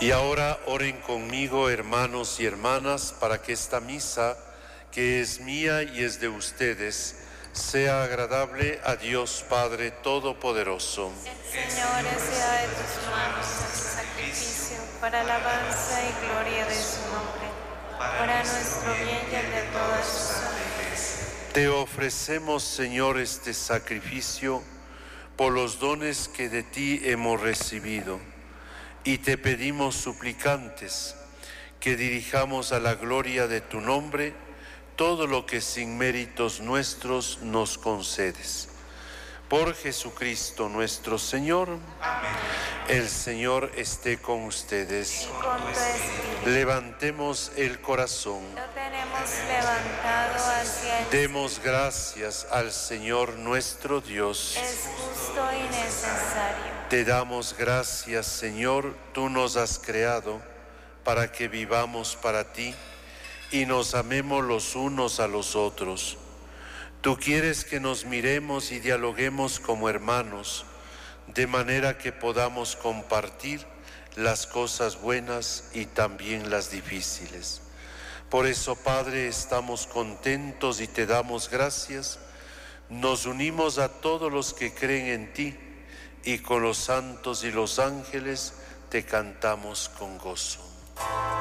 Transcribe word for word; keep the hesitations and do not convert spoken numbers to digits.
Y ahora oren conmigo, hermanos y hermanas, para que esta misa, que es mía y es de ustedes, sea agradable a Dios Padre Todopoderoso. El Señor sea de tus manos el sacrificio para alabanza y gloria de su nombre, para nuestro bien y el de toda su santa Iglesia. Te ofrecemos, Señor, este sacrificio por los dones que de ti hemos recibido, y te pedimos suplicantes que dirijamos a la gloria de tu nombre todo lo que sin méritos nuestros nos concedes. Por Jesucristo nuestro Señor. Amén. El Señor esté con ustedes. Y con tu espíritu. Levantemos el corazón. Lo tenemos levantado hacia el Demos gracias al Señor nuestro Dios. Es justo y necesario. Te damos gracias, Señor, tú nos has creado para que vivamos para ti y nos amemos los unos a los otros. Tú quieres que nos miremos y dialoguemos como hermanos, de manera que podamos compartir las cosas buenas y también las difíciles. Por eso, Padre, estamos contentos y te damos gracias. Nos unimos a todos los que creen en ti y con los santos y los ángeles te cantamos con gozo.